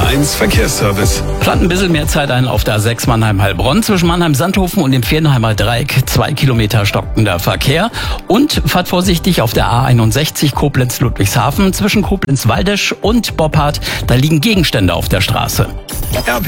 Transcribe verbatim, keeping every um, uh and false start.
eins Verkehrsservice. Plant ein bisschen mehr Zeit ein auf der A sechs Mannheim-Heilbronn. Zwischen Mannheim-Sandhofen und dem Viernheimer Dreieck zwei Kilometer stockender Verkehr. Und fahrt vorsichtig auf der A einundsechzig Koblenz-Ludwigshafen zwischen Koblenz-Waldesch und Boppard. Da liegen Gegenstände auf der Straße.